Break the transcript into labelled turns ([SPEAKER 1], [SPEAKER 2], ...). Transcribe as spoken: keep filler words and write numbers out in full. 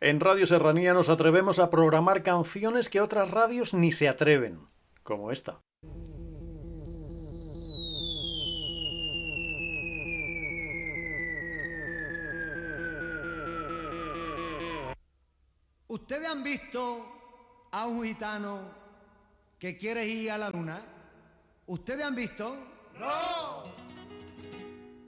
[SPEAKER 1] En Radio Serranía nos atrevemos a programar canciones que otras radios ni se atreven, como esta.
[SPEAKER 2] ¿Ustedes han visto a un gitano que quiere ir a la luna? ¿Ustedes han visto?
[SPEAKER 3] ¡No!